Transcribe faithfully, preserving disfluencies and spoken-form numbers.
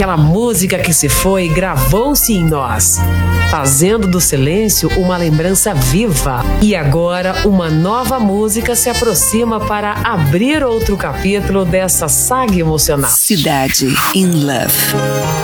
Aquela música que se foi gravou-se em nós, fazendo do silêncio uma lembrança viva. E agora uma nova música se aproxima para abrir outro capítulo dessa saga emocional. Cidade in Love.